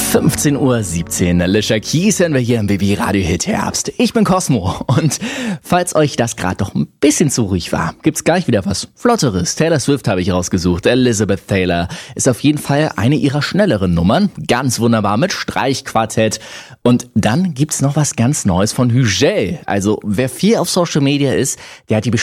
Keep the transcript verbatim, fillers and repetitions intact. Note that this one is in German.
fünfzehn Uhr siebzehn. Alicia Keys hören wir hier im Baby Radio Hit Herbst. Ich bin Cosmo und falls euch das gerade doch ein bisschen zu ruhig war, gibt's gleich wieder was Flotteres. Taylor Swift habe ich rausgesucht. Elizabeth Taylor ist auf jeden Fall eine ihrer schnelleren Nummern. Ganz wunderbar mit Streichquartett. Und dann gibt's noch was ganz Neues von Hügel. Also wer viel auf Social Media ist, der hat die